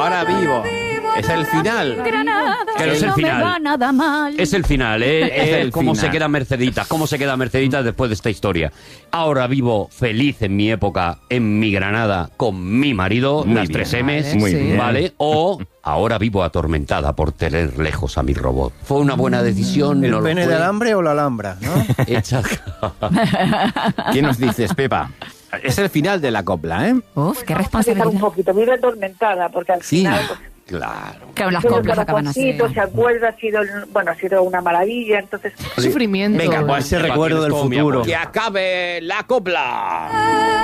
ahora vivo. Es el final. Granada, Claro, es el no me final. va nada mal. Es el final, ¿eh? Es el Cómo final. se queda Mercedita, cómo se queda Mercedita después de esta historia. Ahora vivo feliz en mi época, en mi Granada, con mi marido, Muy las bien. 3 M's, Vale, Muy sí. bien. ¿vale? O ahora vivo atormentada por tener lejos a mi robot. ¿Fue una buena decisión? ¿El ¿No lo pene fue? de alambre o la alhambra, no? Hecha- ¿Qué nos dices, Pepa? Es el final de la copla, ¿eh? Uf, qué Un responsabilidad. poquito, vive atormentada, porque al Sí. final... Pues, Claro. Claro, las tiene coplas un acaban así. corazoncito, se acuerda, ha sido una maravilla, entonces... Sufrimiento. Venga, pues ese Pepa, recuerdo tienes del todo mi futuro. apoyo. ¡Que acabe la copla!